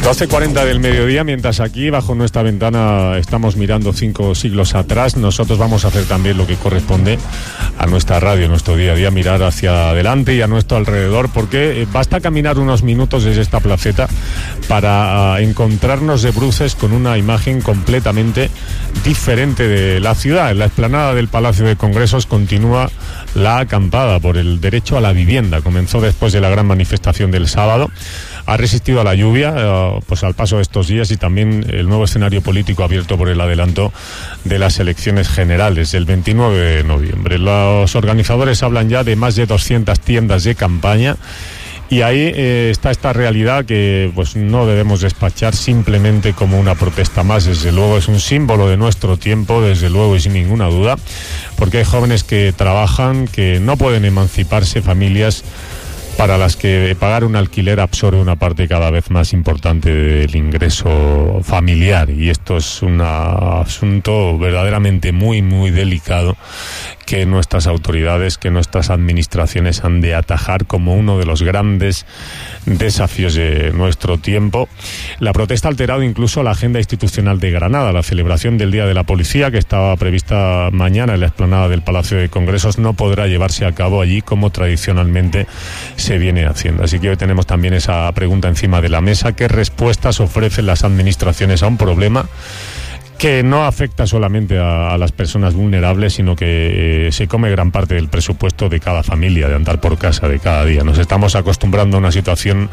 12:40 del mediodía, mientras aquí bajo nuestra ventana estamos mirando 5 siglos atrás, nosotros vamos a hacer también lo que corresponde a nuestra radio, nuestro día a día, mirar hacia adelante y a nuestro alrededor, porque basta caminar unos minutos desde esta placeta para encontrarnos de bruces con una imagen completamente diferente de la ciudad. En la explanada del Palacio de Congresos continúa la acampada por el derecho a la vivienda. Comenzó después de la gran manifestación del sábado. Ha resistido a la lluvia, pues al paso de estos días, y también el nuevo escenario político abierto por el adelanto de las elecciones generales el 29 de noviembre. Los organizadores hablan ya de más de 200 tiendas de campaña. Y ahí está esta realidad que pues no debemos despachar simplemente como una protesta más. Desde luego es un símbolo de nuestro tiempo, desde luego y sin ninguna duda, porque hay jóvenes que trabajan, que no pueden emanciparse, familias para las que pagar un alquiler absorbe una parte cada vez más importante del ingreso familiar, y esto es un asunto verdaderamente muy, muy delicado que nuestras autoridades, que nuestras administraciones han de atajar como uno de los grandes desafíos de nuestro tiempo. La protesta ha alterado incluso la agenda institucional de Granada. La celebración del Día de la Policía, que estaba prevista mañana en la explanada del Palacio de Congresos, no podrá llevarse a cabo allí como tradicionalmente se viene haciendo. Así que hoy tenemos también esa pregunta encima de la mesa: ¿qué respuestas ofrecen las administraciones a un problema que no afecta solamente a las personas vulnerables, sino que se come gran parte del presupuesto de cada familia, de andar por casa de cada día? Nos estamos acostumbrando a una situación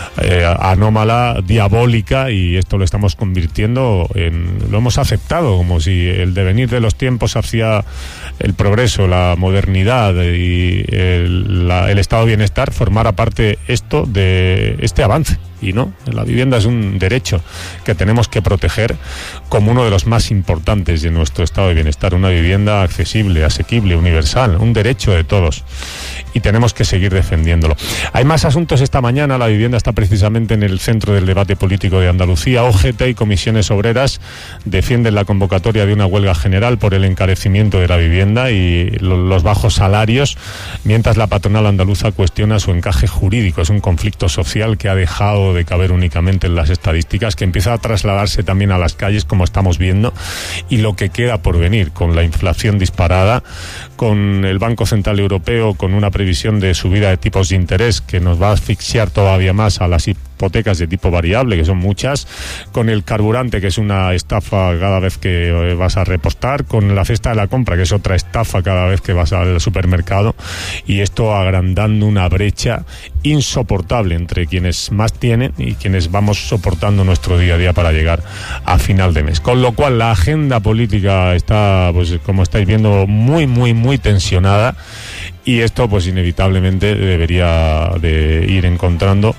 anómala, diabólica, y esto lo estamos convirtiendo lo hemos aceptado como si el devenir de los tiempos hacia el progreso, la modernidad y el estado de bienestar formara parte esto de este avance. Y no, la vivienda es un derecho que tenemos que proteger como uno de los más importantes de nuestro estado de bienestar. Una vivienda accesible, asequible, universal, un derecho de todos, y tenemos que seguir defendiéndolo. Hay más asuntos esta mañana. La vivienda está precisamente en el centro del debate político de Andalucía. OGT y comisiones obreras defienden la convocatoria de una huelga general por el encarecimiento de la vivienda y los bajos salarios, mientras la patronal andaluza cuestiona su encaje jurídico. Es un conflicto social que ha dejado de caber únicamente en las estadísticas, que empieza a trasladarse también a las calles, como estamos viendo, y lo que queda por venir, con la inflación disparada, con el Banco Central Europeo con una previsión de subida de tipos de interés que nos va a asfixiar todavía más a las hipotecas de tipo variable, que son muchas, con el carburante, que es una estafa cada vez que vas a repostar, con la cesta de la compra, que es otra estafa cada vez que vas al supermercado, y esto agrandando una brecha insoportable entre quienes más tienen y quienes vamos soportando nuestro día a día para llegar a final de mes. Con lo cual la agenda política está, pues como estáis viendo, muy, muy, muy tensionada, y esto pues inevitablemente debería de ir encontrando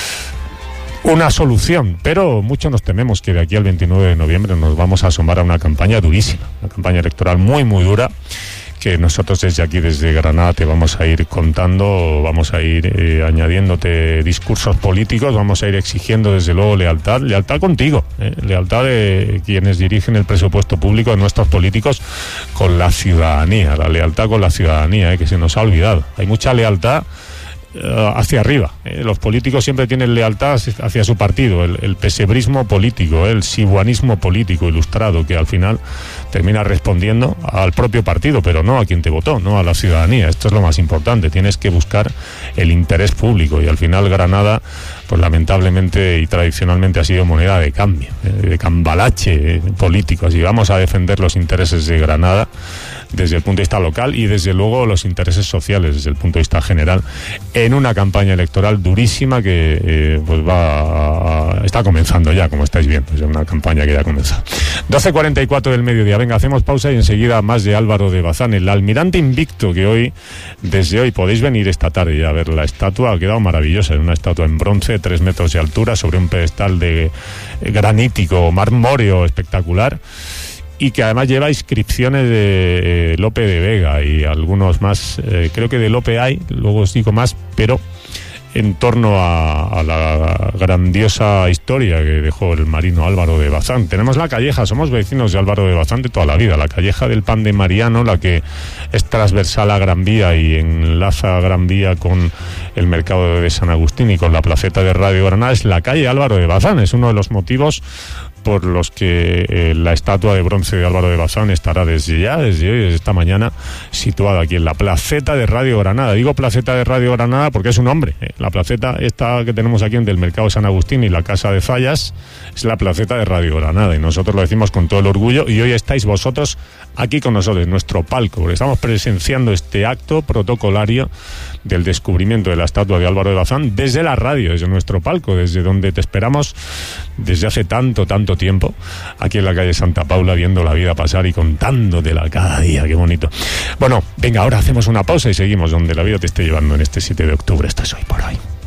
una solución, pero mucho nos tememos que de aquí al 29 de noviembre nos vamos a asomar a una campaña durísima, una campaña electoral muy, muy dura, que nosotros desde aquí, desde Granada, te vamos a ir contando, vamos a ir añadiéndote discursos políticos, vamos a ir exigiendo desde luego lealtad contigo, lealtad de quienes dirigen el presupuesto público, de nuestros políticos, con la ciudadanía, la lealtad con la ciudadanía, que se nos ha olvidado. Hay mucha lealtad hacia arriba. Los políticos siempre tienen lealtad hacia su partido, el pesebrismo político, el sibuanismo político ilustrado, que al final termina respondiendo al propio partido, pero no a quien te votó, no a la ciudadanía. Esto es lo más importante. Tienes que buscar el interés público, y al final Granada, pues lamentablemente y tradicionalmente ha sido moneda de cambio, de cambalache político. Así vamos a defender los intereses de Granada desde el punto de vista local, y desde luego los intereses sociales desde el punto de vista general, en una campaña electoral durísima que pues está comenzando ya, como estáis viendo. Es una campaña que ya ha comenzado. 12:44 del mediodía. Venga, hacemos pausa y enseguida más de Álvaro de Bazán, el almirante invicto, que desde hoy podéis venir esta tarde ya a ver la estatua. Ha quedado maravillosa, es una estatua en bronce, 3 metros de altura, sobre un pedestal de granítico, marmóreo, espectacular, y que además lleva inscripciones de Lope de Vega y algunos más, creo que de Lope hay, luego os digo más, pero en torno a la grandiosa historia que dejó el marino Álvaro de Bazán. Tenemos La Calleja, somos vecinos de Álvaro de Bazán de toda la vida, la Calleja del Pan de Mariano, la que es transversal a Gran Vía y enlaza Gran Vía con el mercado de San Agustín y con la placeta de Radio Granada, es la calle Álvaro de Bazán. Es uno de los motivos por los que la estatua de bronce de Álvaro de Bazán estará desde esta mañana, situada aquí en la placeta de Radio Granada. Digo placeta de Radio Granada porque es un nombre. La placeta esta que tenemos aquí entre el mercado de San Agustín y la Casa de Fallas es la placeta de Radio Granada, y nosotros lo decimos con todo el orgullo, y hoy estáis vosotros aquí con nosotros, en nuestro palco, porque estamos presenciando este acto protocolario del descubrimiento de la estatua de Álvaro de Bazán desde la radio, desde nuestro palco, desde donde te esperamos desde hace tanto tiempo, aquí en la calle Santa Paula, viendo la vida pasar y contándotela cada día. Qué bonito. Bueno, venga, ahora hacemos una pausa y seguimos donde la vida te esté llevando en este 7 de octubre. Esto es Hoy por Hoy.